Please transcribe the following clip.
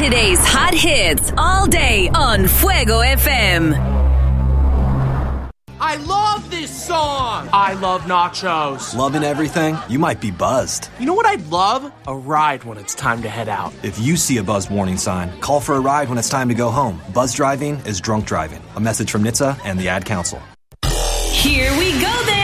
Today's hot hits all day on Fuego FM. I love this song. I love nachos. Loving everything? You might be buzzed. You know what I'd love? A ride when it's time to head out. If you see a buzzed warning sign, call for a ride when it's time to go home. Buzz driving is drunk driving. A message from NHTSA and the Ad Council. Here we go then.